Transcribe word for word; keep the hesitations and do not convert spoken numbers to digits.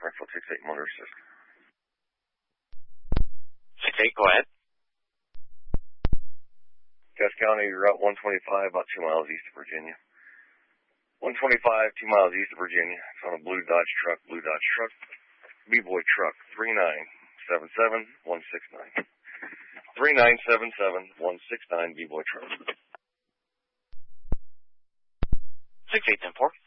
Springfield six eight Motor Assist. six eight, go ahead. Cass County, Route one twenty-five, about two miles east of Virginia. one twenty-five, two miles east of Virginia. It's on a blue Dodge truck, blue Dodge truck. B-Boy truck, three nine seven seven, one six nine. three nine seven seven, one six nine, B-Boy truck. six eight ten four.